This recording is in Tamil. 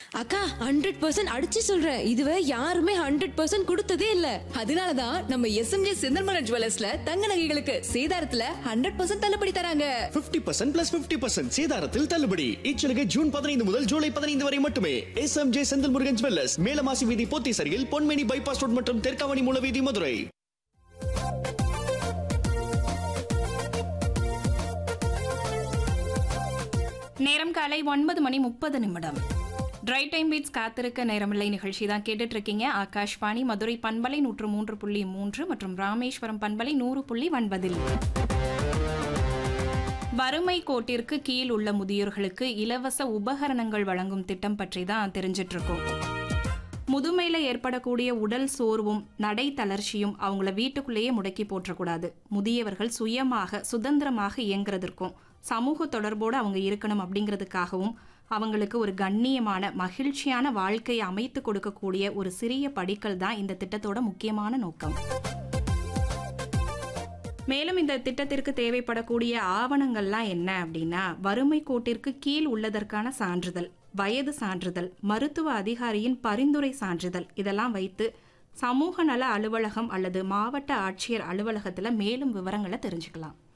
அக்கா 100% அடிச்சு சொல்றேன், இதுவரை யாருமே 100% கொடுத்ததே இல்ல. அதனாலதான் நம்ம எஸ்எம்ஜே செந்தல்மலர் ஜுவல்லர்ஸ்ல தங்க நகைகளுக்கு சேதாரத்துல 100% தள்ளுபடி தராங்க. 50% plus 50% சேதாரத்தில் தள்ளுபடி. இச்சலுகை ஜூன் 15 முதல் ஜூலை 15 வரை மட்டுமே. எஸ்எம்ஜே செந்தில் முருகன் ஜுவல்லர்ஸ், மேலமாசி வீதி, போத்தீசரியில் பொன்மேனி பைபாஸ் ரோட் மற்றும் தெற்காவணி மூலவீதி, மதுரை. நேரம் காலை 9:30. ட்ரை டைம் பீட்ஸ் காத்திருக்க நேரமில்லை நிகழ்ச்சி தான் கேட்டுட்டு இருக்கீங்க. ஆகாஷ்வாணி மதுரை பண்பலை 103.3 மற்றும் ராமேஸ்வரம் பண்பலை 100.9. வறுமை கோட்டிற்கு கீழ் உள்ள முதியோர்களுக்கு இலவச உபகரணங்கள் வழங்கும் திட்டம் பற்றி தான் தெரிஞ்சிட்டு இருக்கோம். முதுமையில ஏற்படக்கூடிய உடல் சோர்வும் நடை தளர்ச்சியும் அவங்கள வீட்டுக்குள்ளேயே முடக்கி போற்றக்கூடாது. முதியவர்கள் சுயமாக சுதந்திரமாக இயங்குறதற்கும் சமூக தொடர்போடு அவங்க இருக்கணும் அப்படிங்கிறதுக்காகவும் அவங்களுக்கு ஒரு கண்ணியமான மகிழ்ச்சியான வாழ்க்கையை அமைத்து கொடுக்கக்கூடிய ஒரு சிறிய படிக்கல் தான் இந்த திட்டத்தோட முக்கியமான நோக்கம். மேலும் இந்த திட்டத்திற்கு தேவைப்படக்கூடிய ஆவணங்கள்லாம் என்ன அப்படின்னா, வறுமை கோட்டிற்கு கீழ் உள்ளதற்கான சான்றிதழ், வயது சான்றிதழ், மருத்துவ அதிகாரியின் பரிந்துரை சான்றிதழ், இதெல்லாம் வைத்து சமூக நல அலுவலகம் அல்லது மாவட்ட ஆட்சியர் அலுவலகத்தில் மேலும் விவரங்களை தெரிஞ்சுக்கலாம்.